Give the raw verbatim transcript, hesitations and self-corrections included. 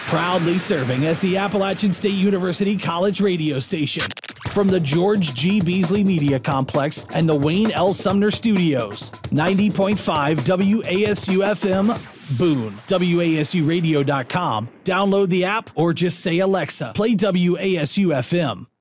Proudly serving as the Appalachian State University College radio station. From the George G. Beasley Media Complex and the Wayne L. Sumner Studios. ninety point five W A S U F M, Boone. W A S U radio dot com. Download the app or just say, Alexa, play W A S U F M.